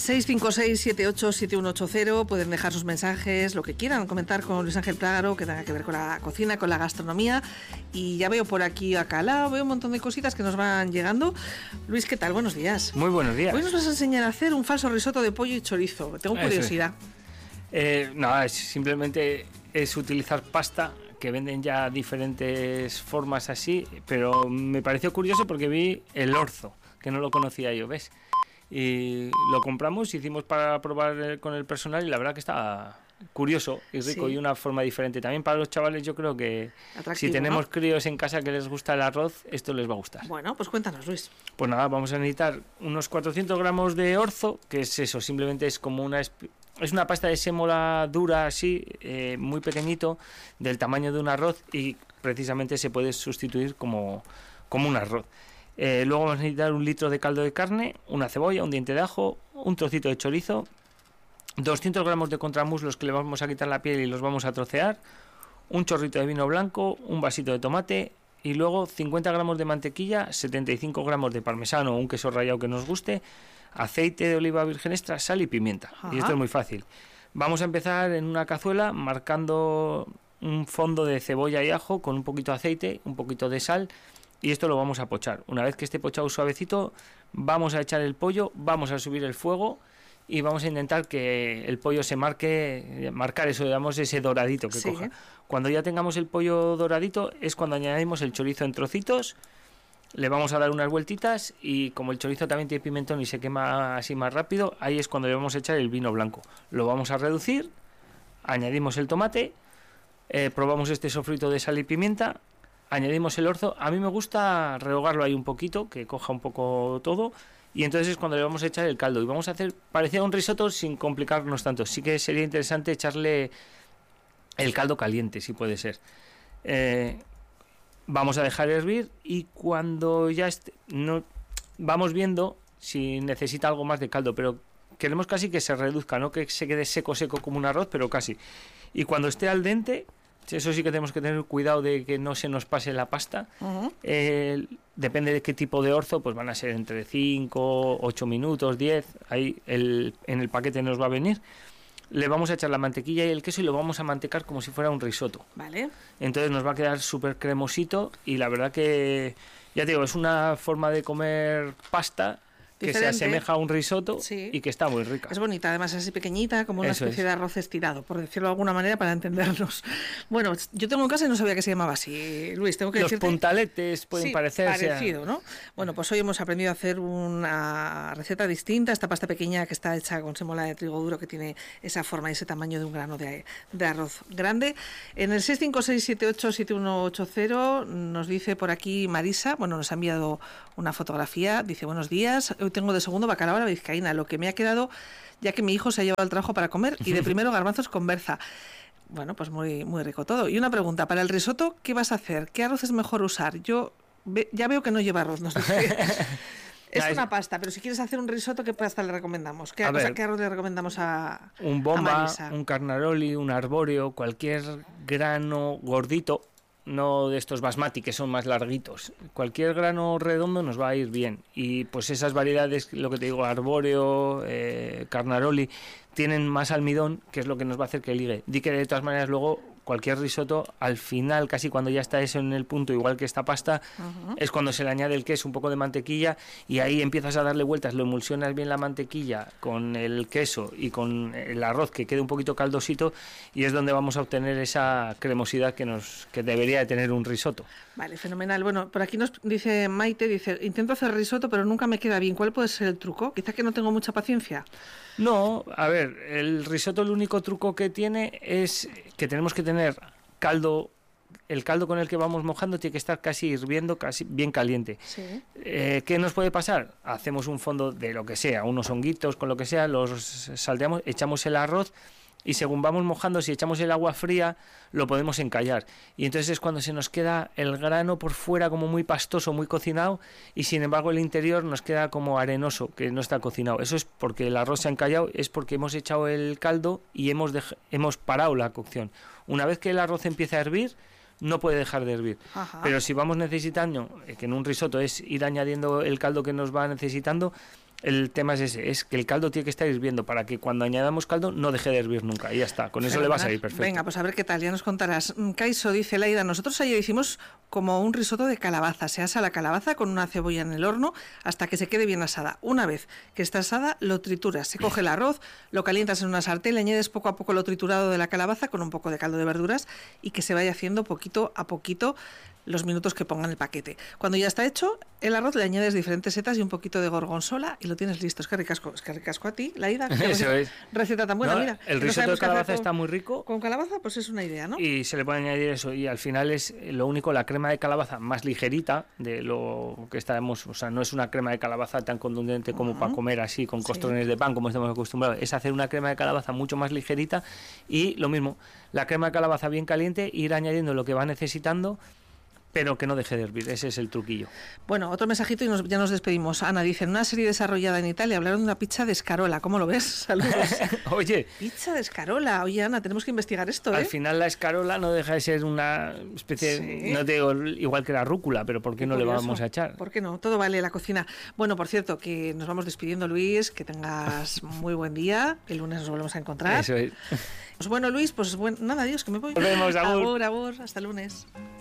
656-787180, pueden dejar sus mensajes, lo que quieran, comentar con Luis Ángel Prágaro, que tenga que ver con la cocina, con la gastronomía. Y ya veo por aquí a Calao, veo un montón de cositas que nos van llegando. Luis, ¿qué tal? Buenos días. Muy buenos días. Hoy nos vas a enseñar a hacer un falso risotto de pollo y chorizo. Tengo curiosidad. No, simplemente es utilizar pasta, que venden ya diferentes formas así, pero me pareció curioso porque vi el orzo, que no lo conocía yo, ¿ves? Y lo compramos, hicimos para probar con el personal y la verdad que está curioso y rico, sí. Y una forma diferente. También para los chavales yo creo que si tenemos, ¿no?, críos en casa que les gusta el arroz, esto les va a gustar. Bueno, pues cuéntanos, Luis. Pues nada, vamos a necesitar unos 400 gramos de orzo, que es eso, simplemente es como es una pasta de sémola dura así, muy pequeñito, del tamaño de un arroz, y precisamente se puede sustituir como un arroz. Luego vamos a necesitar 1 litro de caldo de carne, una cebolla, un diente de ajo, un trocito de chorizo, 200 gramos de contramuslos que le vamos a quitar la piel y los vamos a trocear, un chorrito de vino blanco, un vasito de tomate y luego 50 gramos de mantequilla, 75 gramos de parmesano o un queso rallado que nos guste, aceite de oliva virgen extra, sal y pimienta. Ajá. Y esto es muy fácil. Vamos a empezar en una cazuela marcando un fondo de cebolla y ajo con un poquito de aceite, un poquito de sal, y esto lo vamos a pochar. Una vez que esté pochado suavecito, vamos a echar el pollo, vamos a subir el fuego y vamos a intentar que el pollo se marcar eso, digamos, ese doradito que coja. Cuando ya tengamos el pollo doradito es cuando añadimos el chorizo en trocitos, le vamos a dar unas vueltitas y como el chorizo también tiene pimentón y se quema así más rápido, ahí es cuando le vamos a echar el vino blanco. Lo vamos a reducir, añadimos el tomate, probamos este sofrito de sal y pimienta, añadimos el orzo. A mí me gusta rehogarlo ahí un poquito, que coja un poco todo, y entonces es cuando le vamos a echar el caldo y vamos a hacer parecido a un risotto sin complicarnos tanto. Sí que sería interesante echarle el caldo caliente, si puede ser. Vamos a dejar hervir y cuando ya vamos viendo si necesita algo más de caldo, pero queremos casi que se reduzca, no que se quede seco como un arroz, pero casi. Y cuando esté al dente, eso sí que tenemos que tener cuidado de que no se nos pase la pasta. Uh-huh. Depende de qué tipo de orzo, pues van a ser entre 5, 8 minutos, 10, ahí en el paquete nos va a venir. Le vamos a echar la mantequilla y el queso y lo vamos a mantecar como si fuera un risotto. Vale. Entonces nos va a quedar súper cremosito y la verdad que, ya te digo, es una forma de comer pasta que diferente, se asemeja a un risotto, sí, y que está muy rica. Es bonita, además así pequeñita, como una especie de arroz estirado, por decirlo de alguna manera para entendernos. Bueno, yo tengo en casa y no sabía que se llamaba así, Luis, tengo que decirte. Los puntaletes pueden parecerse. Parecido, ¿no? Bueno, pues hoy hemos aprendido a hacer una receta distinta, esta pasta pequeña que está hecha con sémola de trigo duro, que tiene esa forma y ese tamaño de un grano de arroz grande. En el 656787180 nos dice por aquí Marisa, bueno, nos ha enviado una fotografía, dice: buenos días, hoy tengo de segundo bacalao a la vizcaína, lo que me ha quedado ya que mi hijo se ha llevado al trabajo para comer, y de primero garbanzos con berza. Bueno, pues muy, muy rico todo. Y una pregunta, para el risotto, ¿qué vas a hacer? ¿Qué arroz es mejor usar? Yo ya veo que no lleva arroz, nos dice. Es una pasta, pero si quieres hacer un risotto, ¿qué pasta le recomendamos? ¿Qué arroz le recomendamos a un bomba, a Marisa? Un carnaroli, un arbóreo, cualquier grano gordito, no de estos basmati que son más larguitos. Cualquier grano redondo nos va a ir bien. Y pues esas variedades, lo que te digo, arbóreo, carnaroli, tienen más almidón, que es lo que nos va a hacer que ligue. Di que de todas maneras luego cualquier risotto, al final, casi cuando ya está eso en el punto, igual que esta pasta, uh-huh, es cuando se le añade el queso, un poco de mantequilla, y ahí empiezas a darle vueltas, lo emulsionas bien la mantequilla con el queso y con el arroz, que quede un poquito caldosito, y es donde vamos a obtener esa cremosidad que debería de tener un risotto. Vale, fenomenal. Bueno, por aquí nos dice Maite, dice: intento hacer risotto, pero nunca me queda bien. ¿Cuál puede ser el truco? Quizá que no tengo mucha paciencia. No, a ver, el risotto, el único truco que tiene es que tenemos que tener caldo. El caldo con el que vamos mojando tiene que estar casi hirviendo, casi bien caliente. Sí. ¿Qué nos puede pasar? Hacemos un fondo de lo que sea, unos honguitos, con lo que sea, los salteamos, echamos el arroz, y según vamos mojando, si echamos el agua fría, lo podemos encallar. Y entonces es cuando se nos queda el grano por fuera como muy pastoso, muy cocinado, y sin embargo el interior nos queda como arenoso, que no está cocinado. Eso es porque el arroz se ha encallado, es porque hemos echado el caldo y hemos parado la cocción. Una vez que el arroz empieza a hervir, no puede dejar de hervir. Ajá. Pero si vamos necesitando, que en un risotto es ir añadiendo el caldo que nos va necesitando, el tema es ese, es que el caldo tiene que estar hirviendo para que cuando añadamos caldo no deje de hervir nunca. Y ya está, con eso le va a salir perfecto. Venga, pues a ver qué tal, ya nos contarás. Kaiso dice, Laida, nosotros ayer hicimos como un risotto de calabaza. Se asa la calabaza con una cebolla en el horno hasta que se quede bien asada. Una vez que está asada, lo trituras. Se coge el arroz, lo calientas en una sartén, le añades poco a poco lo triturado de la calabaza con un poco de caldo de verduras y que se vaya haciendo poquito a poquito los minutos que pongan el paquete. Cuando ya está hecho, el arroz le añades diferentes setas y un poquito de gorgonzola y lo tienes listo. Es que ricasco a ti, Laida. Eso es. Receta tan buena, No, mira. el risotto de calabaza está muy rico. Con calabaza, pues es una idea, ¿no? Y se le puede añadir eso. Y al final es lo único, la crema de calabaza más ligerita de lo que estábamos. O sea, no es una crema de calabaza tan contundente como para comer así con costrones de pan, como estamos acostumbrados. Es hacer una crema de calabaza mucho más ligerita. Y lo mismo, la crema de calabaza bien caliente, ir añadiendo lo que va necesitando, pero que no deje de hervir. Ese es el truquillo. Bueno, otro mensajito y ya nos despedimos. Ana dice, en una serie desarrollada en Italia hablaron de una pizza de escarola. ¿Cómo lo ves? Saludos. Oye. Pizza de escarola. Oye, Ana, tenemos que investigar esto, ¿eh? Al final la escarola no deja de ser una especie, no te digo igual que la rúcula, pero ¿por qué no le vamos a echar? ¿Por qué no? Todo vale la cocina. Bueno, por cierto, que nos vamos despidiendo, Luis, que tengas muy buen día. El lunes nos volvemos a encontrar. Eso es. Pues bueno, Luis, pues nada, adiós, que me voy. Nos vemos, agur. Agur, hasta el lunes.